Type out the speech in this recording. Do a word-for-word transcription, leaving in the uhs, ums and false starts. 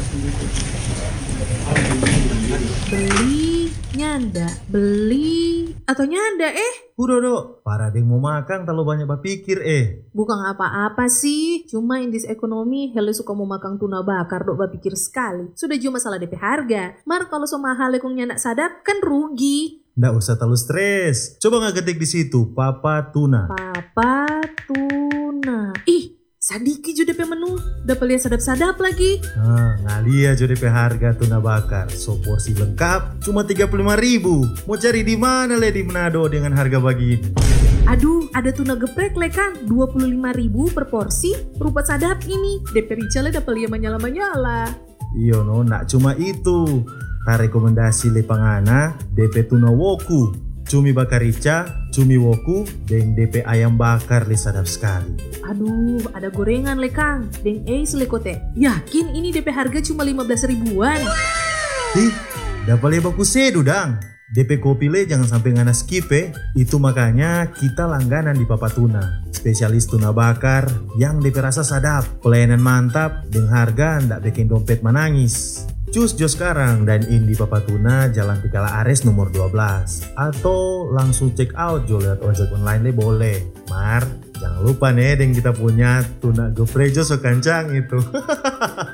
Beli, nyanda, beli, atau nyanda eh? Udah para deng mau makan terlalu banyak berpikir eh. Bukan apa-apa sih, cuma in this economy hele suka mau makan tuna bakar dok berpikir sekali. Sudah cuma masalah D P harga. Mar kalau so mahal kong nyanak sadap kan rugi. Nggak usah terlalu stres. Coba nggak ketik di situ Papa Tuna. Papa Tuna. Ih, sadiki juga D P menu. Dapat lihat sadap-sadap lagi. Ah, ngalia aja D P harga tuna bakar. So porsi lengkap cuma tiga puluh lima ribu. Mau cari di mana le di Manado dengan harga begini? Aduh, ada tuna geprek le Kang, dua puluh lima ribu per porsi. Rupa sadap ini. D P Richel dapat lihat menyala-menyala. Iyo no, nak cuma itu. Ta rekomendasi le pangana D P tuna woku, cumi bakar rica, cumi woku, dan D P ayam bakar le sadap sekali. Aduh, ada gorengan le Kang, dan eis le kote. Yakin ini D P harga cuma lima belas ribuan? Ih, dapat le baku sedu dang. D P kopi le jangan sampai ngana skip eh. Itu makanya kita langganan di Papa Tuna. Spesialis tuna bakar yang D P rasa sadap, pelayanan mantap, dan harga ndak bikin dompet menangis. Cus jo sekarang dan in di Papa Tuna Jalan Tikala Ares nomor dua belas. Atau langsung check out jo lewat ojek online le boleh. Mar, jangan lupa nih yang kita punya tuna geprek jo so kancang itu.